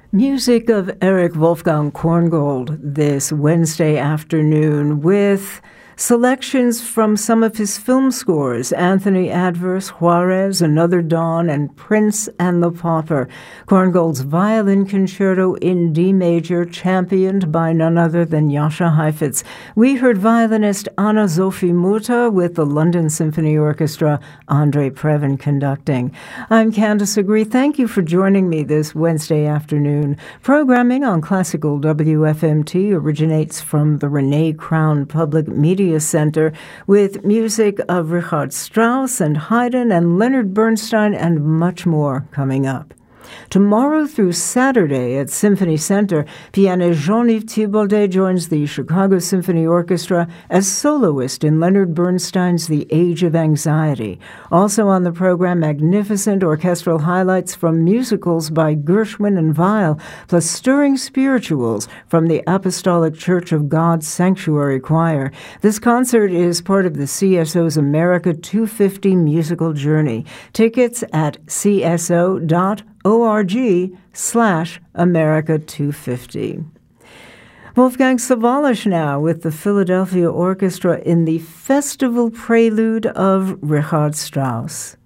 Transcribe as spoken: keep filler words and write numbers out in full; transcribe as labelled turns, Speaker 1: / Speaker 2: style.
Speaker 1: Music of Erich Wolfgang Korngold this Wednesday afternoon with selections from some of his film scores, Anthony Adverse, Juarez, Another Dawn, and Prince and the Pauper. Korngold's Violin Concerto in D major, championed by none other than Jascha Heifetz. We heard violinist Anna-Sophie Mutter with the London Symphony Orchestra, Andre Previn conducting. I'm Candice Agree. Thank you for joining me this Wednesday afternoon. Programming on Classical W F M T originates from the Renee Crown Public Media Center with music of Richard Strauss and Haydn and Leonard Bernstein and much more coming up. Tomorrow through Saturday at Symphony Center, pianist Jean-Yves Thiebaudet joins the Chicago Symphony Orchestra as soloist in Leonard Bernstein's The Age of Anxiety. Also on the program, magnificent orchestral highlights from musicals by Gershwin and Weill, plus stirring spirituals from the Apostolic Church of God's Sanctuary Choir. This concert is part of the C S O's America two fifty musical journey. Tickets at c s o dot org slash America two fifty. Wolfgang Sawallisch now with the Philadelphia Orchestra in the Festival Prelude of Richard Strauss.